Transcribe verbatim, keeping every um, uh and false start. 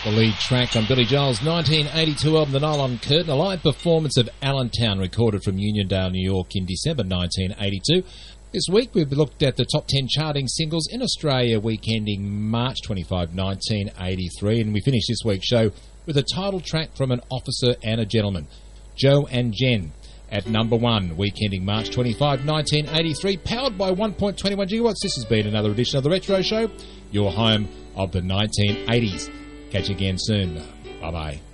The lead track on Billy Joel's nineteen eighty-two album, The Nylon Curtain, a live performance of Allentown recorded from Uniondale, New York in December nineteen eighty-two. This week we've looked at the top ten charting singles in Australia week ending March twenty-fifth, nineteen eighty-three, and we finish this week's show with a title track from An Officer and a Gentleman, Joe and Jen, at number one, week ending March twenty-fifth, nineteen eighty-three, powered by one point two one gigawatts. This has been another edition of The Retro Show, your home of the nineteen eighties. Catch you again soon. Bye-bye.